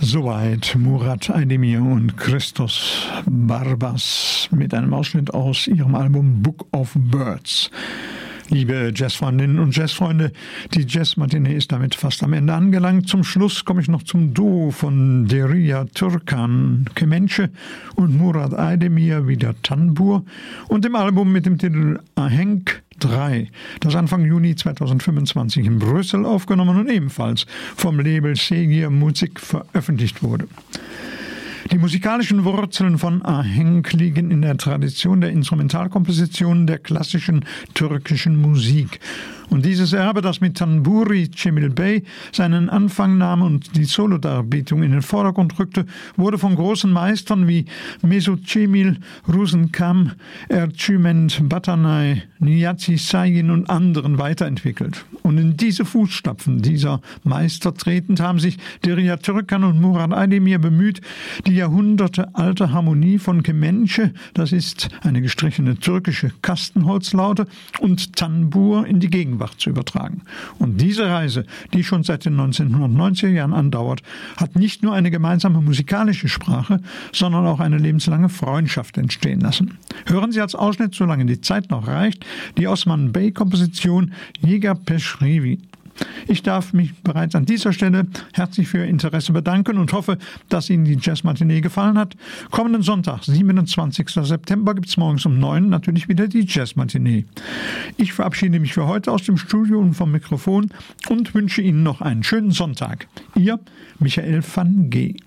Soweit Murat Aydemir und Christos Barbas mit einem Ausschnitt aus ihrem Album Book of Birds. Liebe Jazzfreundinnen und Jazzfreunde, die Jazzmatinee ist damit fast am Ende angelangt. Zum Schluss komme ich noch zum Duo von Derya Türkan, Kemençe, und Murat Aydemir, wieder Tanbur, und dem Album mit dem Titel Ahenk 3, das Anfang Juni 2025 in Brüssel aufgenommen und ebenfalls vom Label Segir Musik veröffentlicht wurde. Die musikalischen Wurzeln von Ahenk liegen in der Tradition der Instrumentalkomposition der klassischen türkischen Musik. Und dieses Erbe, das mit Tanburi Cemil Bey seinen Anfang nahm und die Solodarbietung in den Vordergrund rückte, wurde von großen Meistern wie Mesut Cemil, Rusenkam, Ercüment Batanay, Niyazi Sayin und anderen weiterentwickelt. Und in diese Fußstapfen dieser Meister tretend haben sich Derya Türkan und Murat Aydemir bemüht, die jahrhundertealte Harmonie von Kemençe, das ist eine gestrichene türkische Kastenholzlaute, und Tanbur in die Gegenwart zu übertragen. Und diese Reise, die schon seit den 1990er Jahren andauert, hat nicht nur eine gemeinsame musikalische Sprache, sondern auch eine lebenslange Freundschaft entstehen lassen. Hören Sie als Ausschnitt, solange die Zeit noch reicht, die Osman Bey-Komposition Yeger Peşrevi. Ich darf mich bereits an dieser Stelle herzlich für Ihr Interesse bedanken und hoffe, dass Ihnen die Jazzmatinee gefallen hat. Kommenden Sonntag, 27. September, gibt es morgens um 9 natürlich wieder die Jazzmatinee. Ich verabschiede mich für heute aus dem Studio und vom Mikrofon und wünsche Ihnen noch einen schönen Sonntag. Ihr Michael van G.